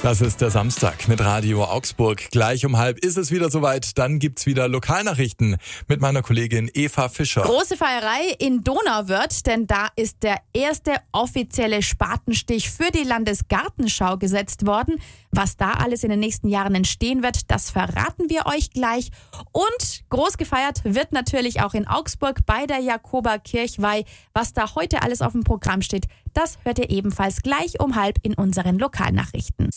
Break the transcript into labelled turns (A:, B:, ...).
A: Das ist der Samstag mit Radio Augsburg. Gleich um 12:30 ist es wieder soweit. Dann gibt's wieder Lokalnachrichten mit meiner Kollegin Eva Fischer.
B: Große Feierei in Donauwörth, denn da ist der erste offizielle Spatenstich für die Landesgartenschau gesetzt worden. Was da alles in den nächsten Jahren entstehen wird, das verraten wir euch gleich. Und groß gefeiert wird natürlich auch in Augsburg bei der Jakoba-Kirchweih. Was da heute alles auf dem Programm steht, das hört ihr ebenfalls gleich um 12:30 in unseren Lokalnachrichten.